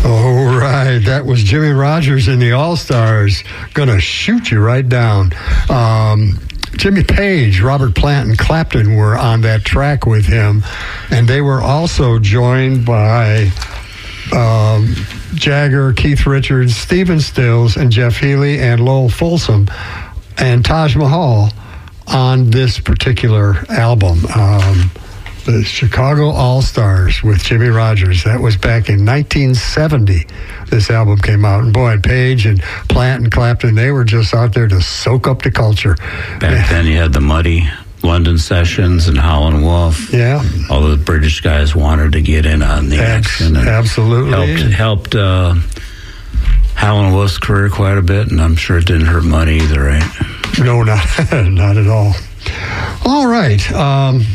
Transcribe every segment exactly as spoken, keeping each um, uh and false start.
All right, that was Jimmie Rodgers and the All-Stars. Gonna shoot you right down. Um, Jimmy Page, Robert Plant, and Clapton were on that track with him, and they were also joined by um, Jagger, Keith Richards, Stephen Stills, and Jeff Healey, and Lowell Fulsom, and Taj Mahal on this particular album. Um, the Chicago All-Stars with Jimmie Rodgers. That was back in nineteen seventy. This album came out. And boy, Page and Plant and Clapton, they were just out there to soak up the culture. Back then you had the Muddy London Sessions and Howlin' Wolf. Yeah. All the British guys wanted to get in on the Abs- action. And absolutely. Helped, helped uh, Howlin' Wolf's career quite a bit, and I'm sure it didn't hurt Muddy either, right? No, not, not at all. All right. Um,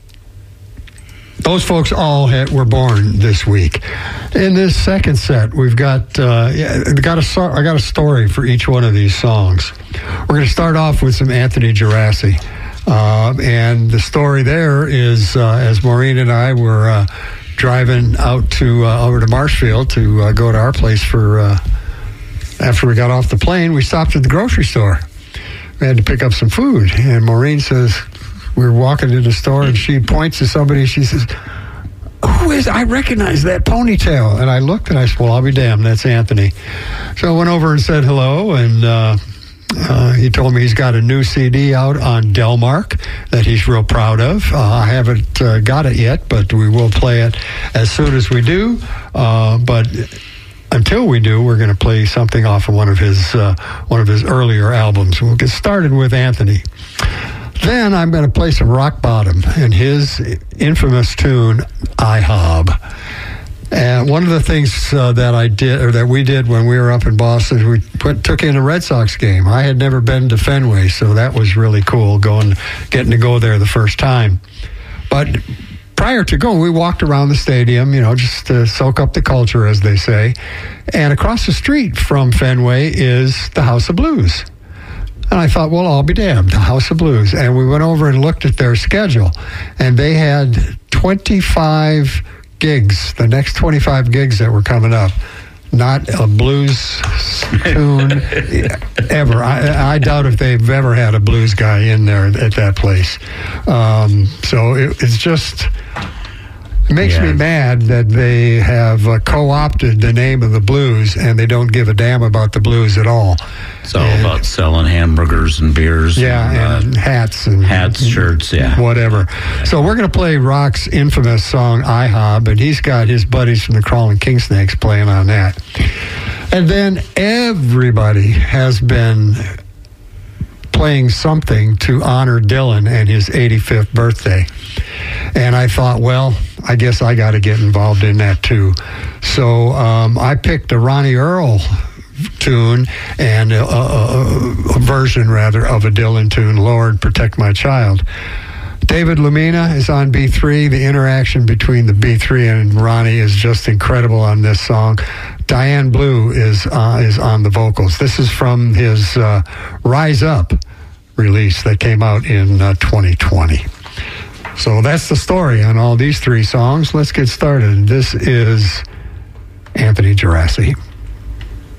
those folks all had, were born this week. In this second set, we've got uh, yeah, got a I got a story for each one of these songs. We're going to start off with some Anthony Geraci, uh, and the story there is uh, as Maureen and I were uh, driving out to uh, over to Marshfield to uh, go to our place for uh, after we got off the plane. We stopped at the grocery store. We had to pick up some food, and Maureen says, we were walking to the store, and she points to somebody, and she says, who is, I recognize that ponytail. And I looked, and I said, well, I'll be damned, that's Anthony. So I went over and said hello, and uh, uh, he told me he's got a new C D out on Delmark that he's real proud of. Uh, I haven't uh, got it yet, but we will play it as soon as we do. Uh, but... Until we do, we're going to play something off of one of his uh, one of his earlier albums. We'll get started with Anthony. Then I'm going to play some Rock Bottom and his infamous tune, I Hob. And one of the things uh, that I did, or that we did when we were up in Boston, we put, took in a Red Sox game. I had never been to Fenway, so that was really cool, going, getting to go there the first time. But prior to going, we walked around the stadium, you know, just to soak up the culture, as they say. And across the street from Fenway is the House of Blues. And I thought, well, I'll be damned, the House of Blues. And we went over and looked at their schedule. And they had twenty-five gigs, the next twenty-five gigs that were coming up. Not a blues tune ever. I, I doubt if they've ever had a blues guy in there at that place. Um, so it, it's just... It makes yeah. me mad that they have uh, co-opted the name of the blues, and they don't give a damn about the blues at all. It's all and, about selling hamburgers and beers. Yeah, and, and uh, hats. and Hats, and, shirts, yeah. Whatever. So we're going to play Rock's infamous song, I Hob, and he's got his buddies from the Crawling King Snakes playing on that. And then everybody has been playing something to honor Dylan and his eighty-fifth birthday. And I thought, well, I guess I got to get involved in that too. So um, I picked a Ronnie Earl tune and a, a, a version, rather, of a Dylan tune, Lord, Protect My Child. David Lumina is on B three. The interaction between the B three and Ronnie is just incredible on this song. Diane Blue is uh, is on the vocals. This is from his uh, Rise Up release that came out in uh, twenty twenty. So that's the story on all these three songs. Let's get started. This is Anthony Geraci.